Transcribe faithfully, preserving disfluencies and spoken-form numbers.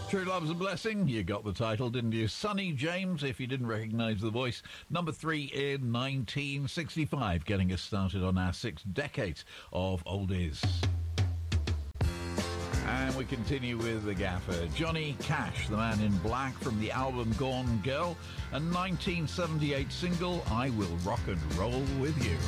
True Love's a Blessing. You got the title, didn't you? Sonny James, if you didn't recognise the voice. Number three in nineteen sixty-five, getting us started on our six decades of oldies. And we continue with the gaffer. Johnny Cash, the Man in Black, from the album Gone Girl, a nineteen seventy-eight single, I Will Rock and Roll With You.